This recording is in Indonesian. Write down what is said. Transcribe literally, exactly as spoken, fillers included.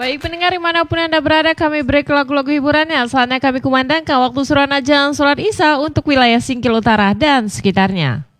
Baik pendengar dimanapun Anda berada, kami break lagu-lagu hiburannya. Saatnya kami kumandangkan waktu suruhan ajan sholat Isya untuk wilayah Singkil Utara dan sekitarnya.